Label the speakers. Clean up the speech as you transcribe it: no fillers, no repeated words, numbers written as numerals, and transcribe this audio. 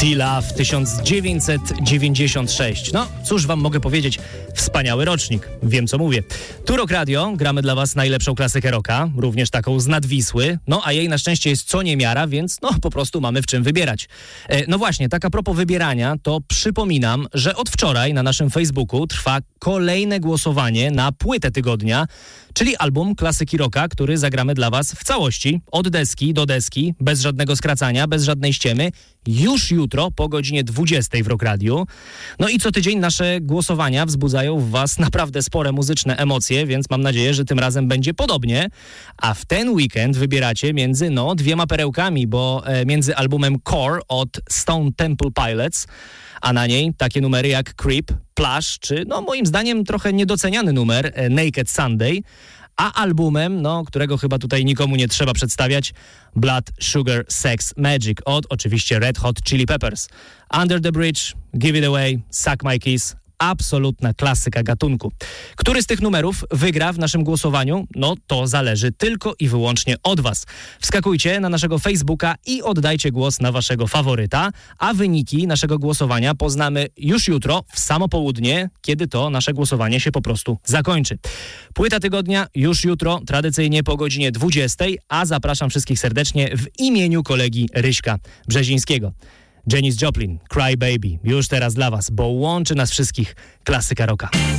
Speaker 1: T-Love 1996. No, cóż wam mogę powiedzieć? Wspaniały rocznik. Wiem, co mówię. Tu Rock Radio. Gramy dla was najlepszą klasykę rocka, również taką z nadwisły. No, a jej na szczęście jest co niemiara, więc no, po prostu mamy w czym wybierać. No właśnie, tak a propos wybierania, to przypominam, że od wczoraj na naszym Facebooku trwa kolejne głosowanie na płytę tygodnia, czyli album klasyki rocka, który zagramy dla was w całości, od deski do deski, bez żadnego skracania, bez żadnej ściemy, już jutro po godzinie 20 w Rock Radiu. No i co tydzień nasze głosowania wzbudzają w was naprawdę spore muzyczne emocje, więc mam nadzieję, że tym razem będzie podobnie. A w ten weekend wybieracie między dwiema perełkami, bo między albumem Core od Stone Temple Pilots, a na niej takie numery jak Creep, Plush, czy moim zdaniem trochę niedoceniany numer Naked Sunday, a albumem, którego chyba tutaj nikomu nie trzeba przedstawiać, Blood, Sugar, Sex, Magic od oczywiście Red Hot Chili Peppers. Under the Bridge, Give It Away, Suck My Kiss, absolutna klasyka gatunku. Który z tych numerów wygra w naszym głosowaniu? No to zależy tylko i wyłącznie od was. Wskakujcie na naszego Facebooka i oddajcie głos na waszego faworyta, a wyniki naszego głosowania poznamy już jutro w samo południe, kiedy to nasze głosowanie się po prostu zakończy. Płyta tygodnia już jutro, tradycyjnie po godzinie 20, a zapraszam wszystkich serdecznie w imieniu kolegi Ryśka Brzezińskiego. Janis Joplin, Cry Baby, już teraz dla was, bo łączy nas wszystkich klasyka rocka.